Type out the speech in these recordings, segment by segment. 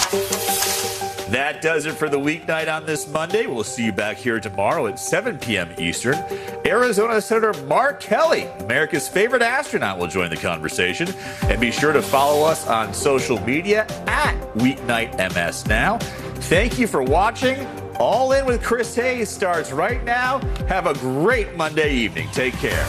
That does it for the weeknight on this Monday. We'll see you back here tomorrow at 7 p.m. Eastern. Arizona Senator Mark Kelly, America's favorite astronaut, will join the conversation. And be sure to follow us on social media at WeeknightMS Now. Thank you for watching. All In with Chris Hayes starts right now. Have a great Monday evening. Take care.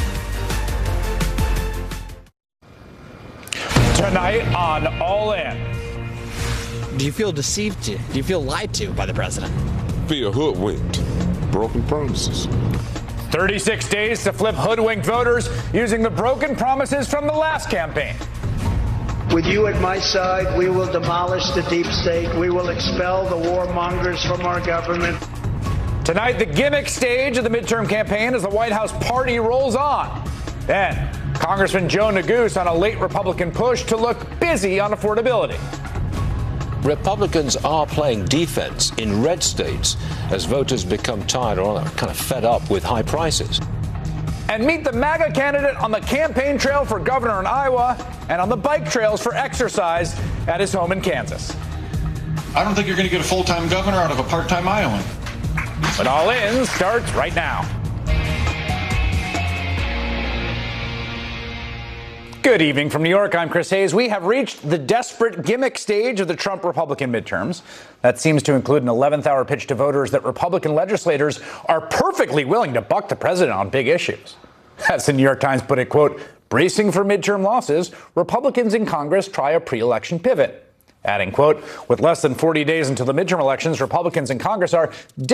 Tonight on All In. Do you feel deceived? Do you feel lied to by the president? Feel hoodwinked. Broken promises. 36 days to flip hoodwinked voters using the broken promises from the last campaign. With you at my side, we will demolish the deep state. We will expel the warmongers from our government. Tonight, the gimmick stage of the midterm campaign as the White House party rolls on. Then, Congressman Joe Neguse on a late Republican push to look busy on affordability. Republicans are playing defense in red states as voters become tired or kind of fed up with high prices. And meet the MAGA candidate on the campaign trail for governor in Iowa and on the bike trails for exercise at his home in Kansas. I don't think you're going to get a full-time governor out of a part-time Iowan. But All In starts right now. Good evening from New York. I'm Chris Hayes. We have reached the desperate gimmick stage of the Trump Republican midterms. That seems to include an 11th hour pitch to voters that Republican legislators are perfectly willing to buck the president on big issues. As the New York Times put it, quote, bracing for midterm losses, Republicans in Congress try a pre-election pivot. Adding, quote, with less than 40 days until the midterm elections, Republicans in Congress are